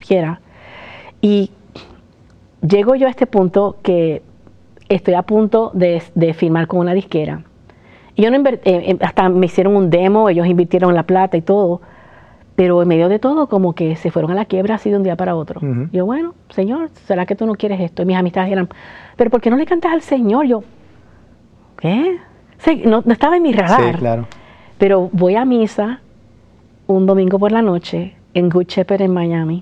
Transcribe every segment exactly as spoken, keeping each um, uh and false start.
quiera. Y llego yo a este punto que estoy a punto de, de firmar con una disquera. Y yo no invert, eh, hasta me hicieron un demo, ellos invirtieron la plata y todo, pero en medio de todo como que se fueron a la quiebra así de un día para otro. Uh-huh. Yo, bueno, Señor, ¿será que tú no quieres esto? Y mis amistades eran, pero ¿por qué no le cantas al Señor? Yo, ¿qué? Sí, no, no estaba en mi radar. Sí, claro. Pero voy a misa un domingo por la noche en Good Shepherd en Miami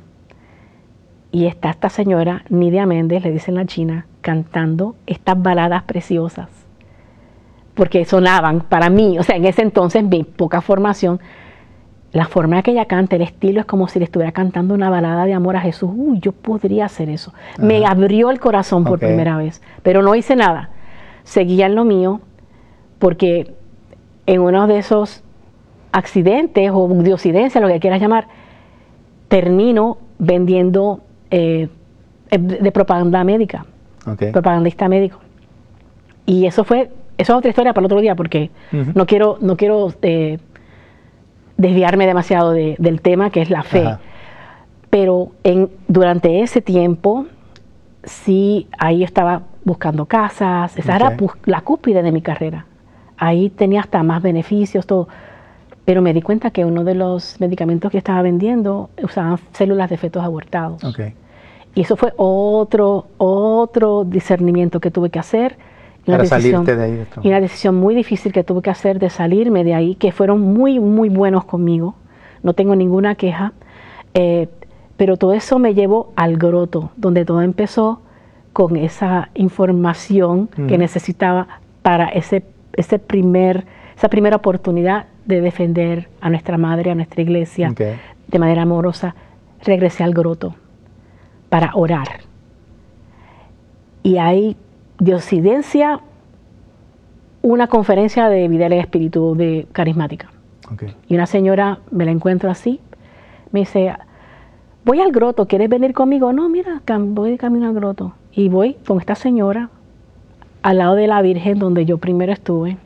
y está esta señora, Nidia Méndez, le dicen la china, cantando estas baladas preciosas. Porque sonaban para mí, o sea, en ese entonces, mi poca formación, la forma en que ella canta, el estilo es como si le estuviera cantando una balada de amor a Jesús. Uy, yo podría hacer eso. Ajá. Me abrió el corazón por okay. primera vez, pero no hice nada. Seguía en lo mío, porque en uno de esos accidentes o diosidencias, lo que quieras llamar, termino vendiendo eh, de propaganda médica, okay. propagandista médico. Y eso fue, eso es otra historia para el otro día, porque uh-huh. no quiero, no quiero eh, desviarme demasiado de, del tema que es la fe. Ajá. Pero en, durante ese tiempo, sí, ahí estaba buscando casas, esa okay. era la cúspide de mi carrera. Ahí tenía hasta más beneficios, todo. Pero me di cuenta que uno de los medicamentos que estaba vendiendo usaban células de fetos abortados. Okay. Y eso fue otro, otro discernimiento que tuve que hacer. Para decisión, salirte de ahí. De y una decisión muy difícil que tuve que hacer de salirme de ahí, que fueron muy, muy buenos conmigo. No tengo ninguna queja. Eh, pero todo eso me llevó al Groto, donde todo empezó con esa información mm. que necesitaba para ese, ese primer, esa primera oportunidad de defender a nuestra madre, a nuestra iglesia, okay. de manera amorosa. Regresé al Groto para orar. Y ahí, de Occidencia, una conferencia de vida y espíritu de carismática. Okay. Y una señora, me la encuentro así, me dice, voy al Groto, ¿quieres venir conmigo? No, mira, voy de camino al Groto. Y voy con esta señora al lado de la Virgen donde yo primero estuve.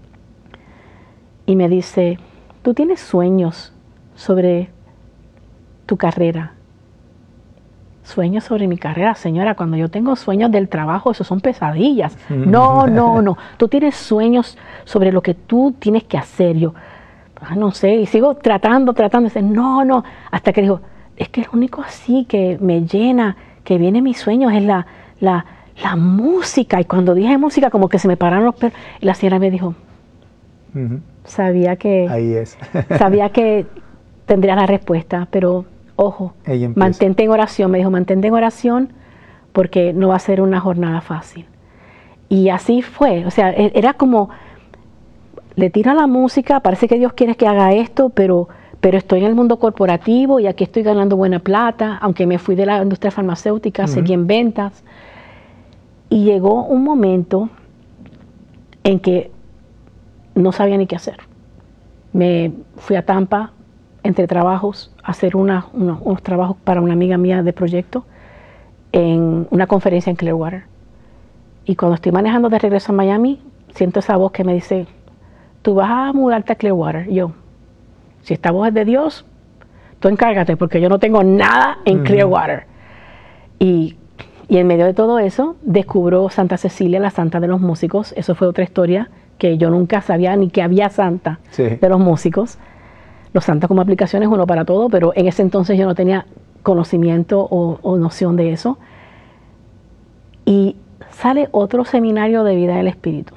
Y me dice, ¿tú tienes sueños sobre tu carrera? Sueños sobre mi carrera, señora. Cuando yo tengo sueños del trabajo, eso son pesadillas. No, no, no. Tú tienes sueños sobre lo que tú tienes que hacer. Yo, ah, no sé, y sigo tratando, tratando. Y dice, no, no. Hasta que dijo, es que lo único así que me llena, que viene mis sueños, es la, la, la música. Y cuando dije música, como que se me pararon los pelos. Y la señora me dijo, uh-huh. sabía que, ahí es. sabía que tendría la respuesta, pero ojo, mantente en oración. Me dijo, mantente en oración porque no va a ser una jornada fácil. Y así fue. O sea, era como, le tiro a la música, parece que Dios quiere que haga esto, pero, pero estoy en el mundo corporativo y aquí estoy ganando buena plata, aunque me fui de la industria farmacéutica, uh-huh. seguí en ventas. Y llegó un momento en que no sabía ni qué hacer. Me fui a Tampa, entre trabajos, a hacer una, una, unos trabajos para una amiga mía de proyecto en una conferencia en Clearwater. Y cuando estoy manejando de regreso a Miami, siento esa voz que me dice, tú vas a mudarte a Clearwater. Y yo, si esta voz es de Dios, tú encárgate, porque yo no tengo nada en uh-huh. Clearwater. Y, y en medio de todo eso, descubro Santa Cecilia, la santa de los músicos. Eso fue otra historia que yo nunca sabía ni que había santa sí. de los músicos. Los santos como aplicaciones, uno para todo, pero en ese entonces yo no tenía conocimiento o, o noción de eso. Y sale otro seminario de vida en el Espíritu.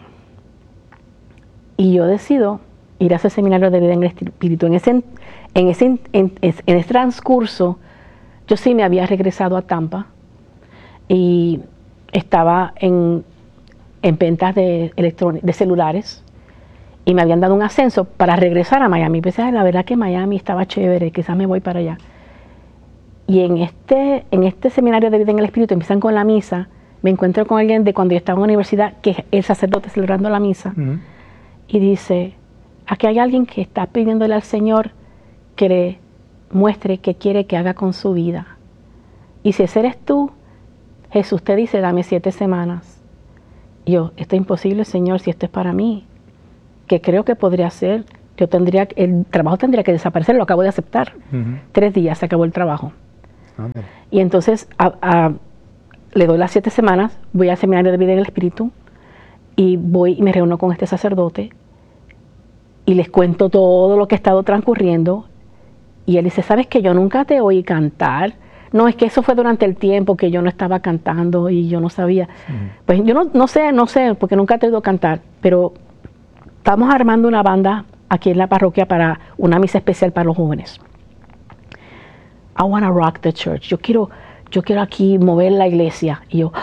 Y yo decido ir a ese seminario de vida en el Espíritu. En ese, en ese, en, en, en ese transcurso, yo sí me había regresado a Tampa y estaba en, en ventas de, de celulares. Y me habían dado un ascenso para regresar a Miami. Pensé, la verdad que Miami estaba chévere, quizás me voy para allá. Y en este, en este seminario de vida en el Espíritu, empiezan con la misa, me encuentro con alguien de cuando yo estaba en la universidad, que es el sacerdote celebrando la misa, uh-huh. y dice, aquí hay alguien que está pidiéndole al Señor que le muestre qué quiere que haga con su vida. Y si ese eres tú, Jesús te dice, dame siete semanas. Y yo, esto es imposible, Señor, si esto es para mí. Que creo que podría ser, yo tendría, el trabajo tendría que desaparecer, lo acabo de aceptar. Uh-huh. Tres días se acabó el trabajo. Okay. Y entonces a, a, le doy las siete semanas, voy al seminario de vida en el Espíritu y voy y me reúno con este sacerdote y les cuento todo lo que ha estado transcurriendo. Y él dice, ¿sabes que yo nunca te oí cantar? No, es que eso fue durante el tiempo que yo no estaba cantando y yo no sabía. Uh-huh. Pues yo no, no sé, no sé, porque nunca te he oído cantar, pero estamos armando una banda aquí en la parroquia para una misa especial para los jóvenes. I wanna rock the church. Yo quiero, yo quiero aquí mover la iglesia. Y yo,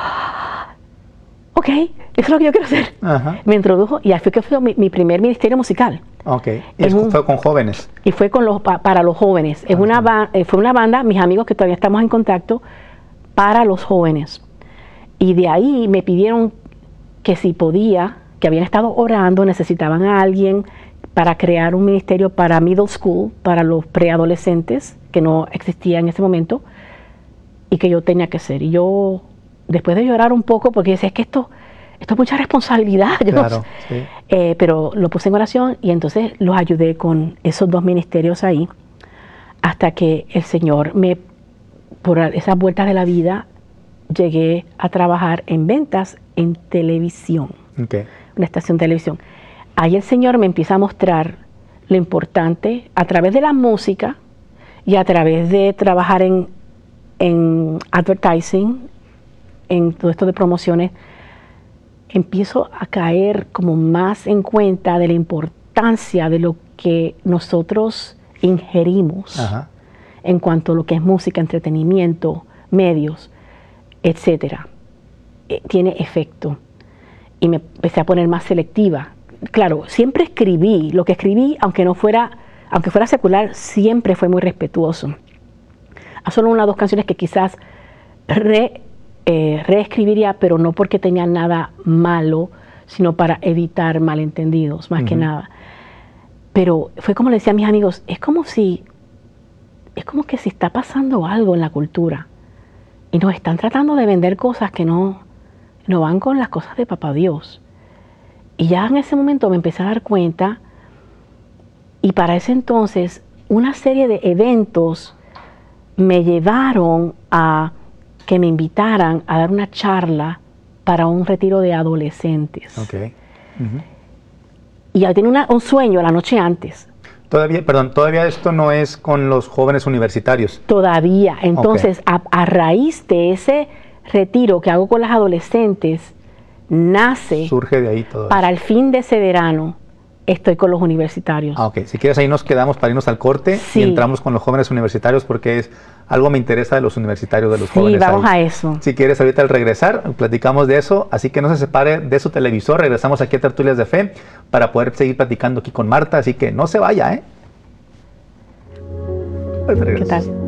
ok, eso es lo que yo quiero hacer. Uh-huh. Me introdujo y así fue que fue mi, mi primer ministerio musical. Ok, y es un, fue con jóvenes. Y fue con los, pa, para los jóvenes. Es una ba, fue una banda, mis amigos que todavía estamos en contacto, para los jóvenes. Y de ahí me pidieron que si podía, que habían estado orando, necesitaban a alguien para crear un ministerio para middle school, para los preadolescentes, que no existía en ese momento, y que yo tenía que ser. Y yo, después de llorar un poco, porque decía, es que esto... Esto es mucha responsabilidad, yo claro, no sé. Sí. Eh, pero lo puse en oración y entonces los ayudé con esos dos ministerios ahí, hasta que el Señor me, por esas vueltas de la vida, llegué a trabajar en ventas en televisión, okay. Una estación de televisión. Ahí el Señor me empieza a mostrar lo importante a través de la música y a través de trabajar en, en advertising, en todo esto de promociones. Empiezo a caer como más en cuenta de la importancia de lo que nosotros ingerimos Ajá. en cuanto a lo que es música, entretenimiento, medios, etcétera. Eh, tiene efecto. Y me empecé a poner más selectiva. Claro, siempre escribí, lo que escribí, aunque no fuera, aunque fuera secular, siempre fue muy respetuoso. Hay solo una o dos canciones que quizás re Eh, reescribiría, pero no porque tenía nada malo, sino para evitar malentendidos, más uh-huh. que nada. Pero fue como le decía a mis amigos, es como si, es como que si está pasando algo en la cultura y nos están tratando de vender cosas que no, no van con las cosas de Papá Dios. Y ya en ese momento me empecé a dar cuenta, y para ese entonces una serie de eventos me llevaron a que me invitaran a dar una charla para un retiro de adolescentes. Okay. Uh-huh. Y ya tenía una, un sueño la noche antes. Todavía, perdón, todavía esto no es con los jóvenes universitarios. Todavía. Entonces, okay. a, a raíz de ese retiro que hago con las adolescentes, nace... Surge de ahí todo para eso. El fin de ese verano, estoy con los universitarios. Ah, ok. Si quieres, ahí nos quedamos para irnos al corte sí. y entramos con los jóvenes universitarios, porque es algo me interesa de los universitarios, de los sí, jóvenes. Sí, vamos ahí. a eso. Si quieres, ahorita al regresar, platicamos de eso, así que no se separe de su televisor. Regresamos aquí a Tertulias de Fe para poder seguir platicando aquí con Marta, así que no se vaya, ¿eh? ¿Qué tal?